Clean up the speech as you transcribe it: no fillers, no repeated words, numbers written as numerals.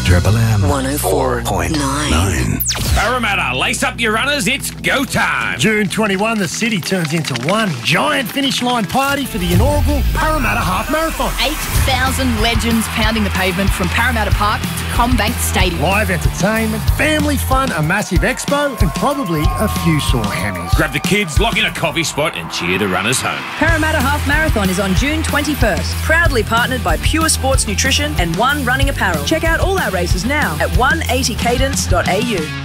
Triple M 104.9. Parramatta, lace up your runners, it's go time. June 21, the city turns into one giant finish line party for the inaugural Parramatta Half Marathon. 8,000 legends pounding the pavement from Parramatta Park to Combank Stadium. Live entertainment, family fun, a massive expo, and probably a few sore hammies. Grab the kids, lock in a coffee spot and cheer the runners home. Parramatta Half Marathon is on June 21st. Proudly partnered by Pure Sports Nutrition and One Running Apparel. Check out all our races now at 180cadence.au.